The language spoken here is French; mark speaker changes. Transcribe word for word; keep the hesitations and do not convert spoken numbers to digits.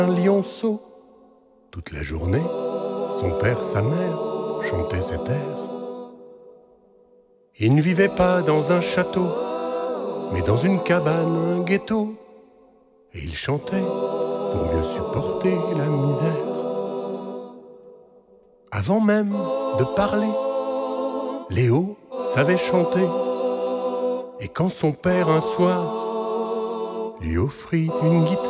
Speaker 1: un lionceau. Toute la journée, son père, sa mère chantaient cet air. Il ne vivait pas dans un château, mais dans une cabane, un ghetto. Et il chantait pour mieux supporter la misère. Avant même de parler, Léo savait chanter. Et quand son père un soir lui offrit une guitare,